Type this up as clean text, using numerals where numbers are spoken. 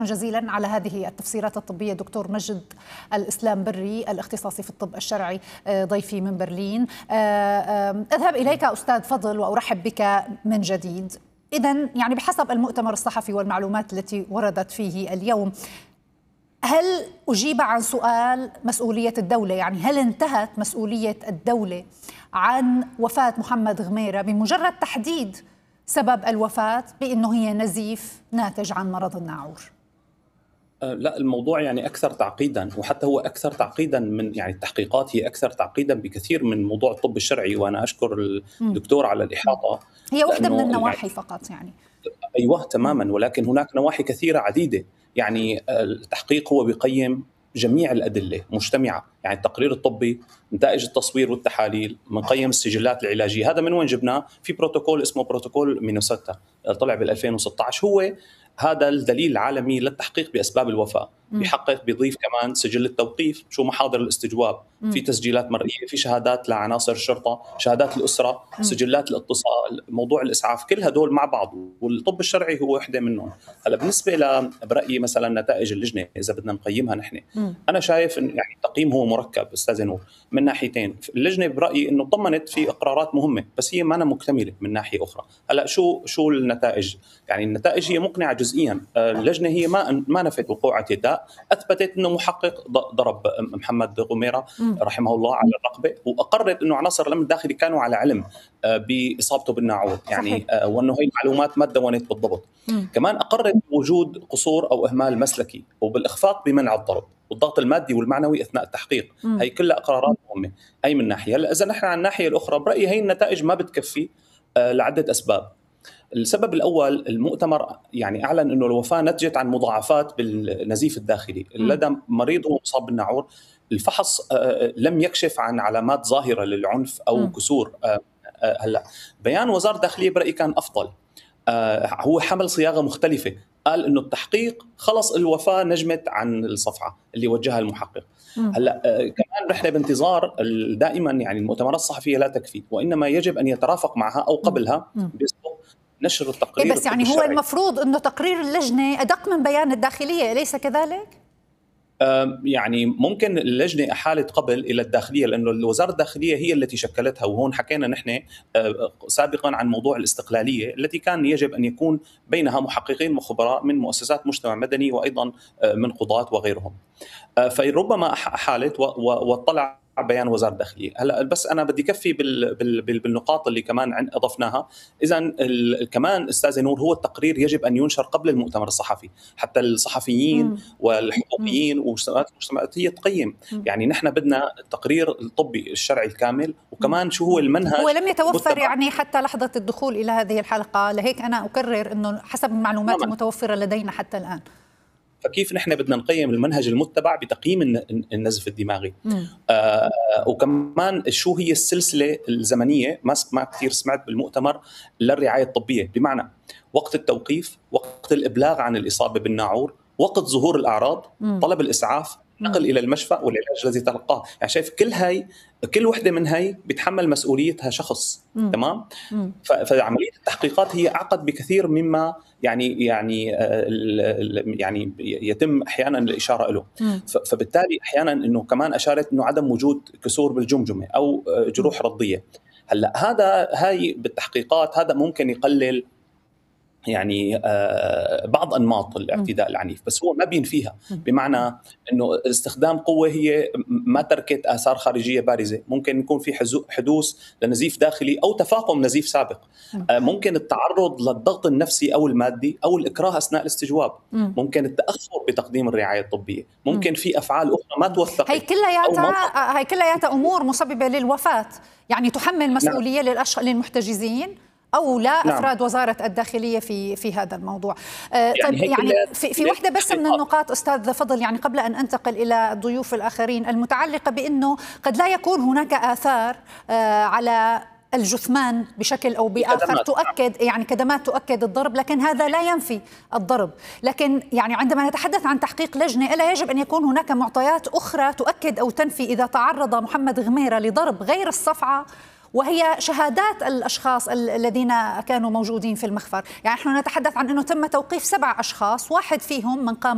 جزيلا على هذه التفسيرات الطبية دكتور مجد الإسلام بري الاختصاصي في الطب الشرعي ضيفي من برلين. أذهب إليك أستاذ فضل وأرحب بك من جديد. إذن يعني بحسب المؤتمر الصحفي والمعلومات التي وردت فيه اليوم، هل أجيب عن سؤال مسؤولية الدولة؟ يعني هل انتهت مسؤولية الدولة عن وفاة محمد غميرة بمجرد تحديد سبب الوفاة بأنه هي نزيف ناتج عن مرض الناعور؟ لا، الموضوع يعني أكثر تعقيدا، وحتى هو أكثر تعقيدا من يعني التحقيقات هي أكثر تعقيدا بكثير من موضوع الطب الشرعي. وأنا أشكر الدكتور على الإحاطة. هي واحدة من النواحي فقط يعني. أيوة تماما، ولكن هناك نواحي كثيرة عديدة. يعني التحقيق هو بيقيم جميع الأدلة مجتمعة، يعني التقرير الطبي، نتائج التصوير والتحاليل، منقيم السجلات العلاجية. هذا من وين جبناه؟ في بروتوكول اسمه بروتوكول مينوساتا طلع بال2016، هو هذا الدليل العالمي للتحقيق بأسباب الوفاة. بيحقق، بيضيف كمان سجل التوقيف، شو محاضر الاستجواب، في تسجيلات مرئية، في شهادات لعناصر الشرطة، شهادات الأسرة، سجلات الاتصال، موضوع الإسعاف، كل هدول مع بعض، والطب الشرعي هو وحدة منهم. هلا بالنسبة برأيي مثلا نتائج اللجنة إذا بدنا نقيمها نحن، أنا شايف إن يعني التقييم هو مركب أستاذ نور من ناحيتين. اللجنة برأيي إنه طمنت في إقرارات مهمة، بس هي ما أنا مكتملة من ناحية أخرى. هلا شو النتائج؟ يعني النتائج هي مقنعة جزئيا. اللجنة هي ما نفت وقوع اعتداء، أثبتت أنه محقق ضرب محمد غميرة رحمه الله على الرقبة، وأقرت أنه عناصر الأمن الداخلي كانوا على علم بإصابته بالناعور، يعني وأنه هي المعلومات ما تدونت بالضبط. كمان أقرت وجود قصور أو إهمال مسلكي وبالإخفاق بمنع الضرب والضغط المادي والمعنوي أثناء التحقيق. هي كلها إقرارات مهمة. هي من ناحية. إذا نحن عن الناحية الأخرى برأيي هي النتائج ما بتكفي لعدة أسباب. السبب الأول، المؤتمر يعني أعلن أنه الوفاة نتجت عن مضاعفات بالنزيف الداخلي لدى مريض مصاب بالناعور. الفحص لم يكشف عن علامات ظاهرة للعنف أو كسور. هلا بيان وزارة الداخلية برأيي كان أفضل. هو حمل صياغة مختلفة، قال إنه التحقيق خلص الوفاة نجمت عن الصفعة اللي وجهها المحقق. هلا كمان نحن بانتظار دائما، يعني المؤتمرات الصحفية لا تكفي، وإنما يجب أن يترافق معها أو قبلها نشر التقرير. بس يعني هو المفروض أنه تقرير اللجنة أدق من بيان الداخلية، أليس كذلك؟ يعني ممكن اللجنة أحالت قبل إلى الداخلية، لأنه وزارة الداخلية هي التي شكلتها. وهون حكينا نحن سابقا عن موضوع الاستقلالية التي كان يجب أن يكون بينها محققين وخبراء من مؤسسات مجتمع مدني وأيضا من قضاة وغيرهم. فربما أحالت واطلع بيان وزارة الداخلية. هلا بس أنا بدي كفي بالنقاط اللي كمان أضفناها. إذن كمان أستاذ نور، هو التقرير يجب أن ينشر قبل المؤتمر الصحفي، حتى الصحفيين والحقوقيين والمجتمعات هي تقيم. يعني نحن بدنا التقرير الطبي الشرعي الكامل، وكمان شو هو المنهج. هو لم يتوفر يعني حتى لحظة الدخول إلى هذه الحلقة، لهيك أنا أكرر أنه حسب المعلومات المتوفرة لدينا حتى الآن. فكيف نحن بدنا نقيم المنهج المتبع بتقييم النزف الدماغي؟ وكمان شو هي السلسلة الزمنية، ما كثير سمعت بالمؤتمر، للرعاية الطبية، بمعنى وقت التوقيف، وقت الإبلاغ عن الإصابة بالناعور، وقت ظهور الأعراض، طلب الإسعاف، نقل إلى المشفى، والعلاج الذي تلقاه. يعني شايف كل وحدة من هاي بتحمل مسؤوليتها شخص. تمام؟ فعملية التحقيقات هي أعقد بكثير مما يعني يتم أحيانا الإشارة له. فبالتالي أحيانا إنه كمان أشارت إنه عدم وجود كسور بالجمجمة أو جروح رضية. هلا هاي بالتحقيقات هذا ممكن يقلل يعني بعض أنماط الاعتداء العنيف، بس هو ما بينفيها. بمعنى أنه استخدام قوة هي ما تركت آثار خارجية بارزة. ممكن يكون في حدوث لنزيف داخلي أو تفاقم نزيف سابق. ممكن التعرض للضغط النفسي أو المادي أو الإكراه أثناء الاستجواب. ممكن التأخر بتقديم الرعاية الطبية. ممكن في أفعال أخرى ما توثقت. هي كلياتها أمور مسببة للوفاة، يعني تحمل مسؤولية للمحتجزين أو لا أفراد وزارة الداخلية في هذا الموضوع. طيب يعني في واحدة بس من النقاط أستاذ فضل، يعني قبل أن أنتقل إلى الضيوف الآخرين، المتعلقة بأنه قد لا يكون هناك آثار على الجثمان بشكل أو بآخر تؤكد، يعني كدمات تؤكد الضرب، لكن هذا لا ينفي الضرب. لكن يعني عندما نتحدث عن تحقيق لجنة، ألا يجب أن يكون هناك معطيات أخرى تؤكد أو تنفي إذا تعرض محمد غميرة لضرب غير الصفعة، وهي شهادات الأشخاص الذين كانوا موجودين في المخفر. يعني نحن نتحدث عن أنه تم توقيف 7 أشخاص، واحد فيهم من قام